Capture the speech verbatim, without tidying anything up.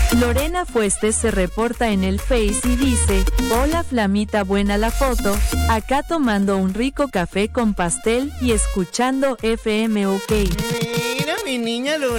Lorena Fuestes se reporta en el Face y dice: hola Flamita, buena la foto, acá tomando un rico café con pastel y escuchando F M OK. Mira mi niña Lorena.